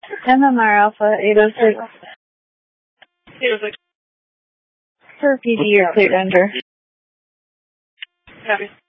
MMR Alpha 806. 806. For PD, you're cleared under. Copy.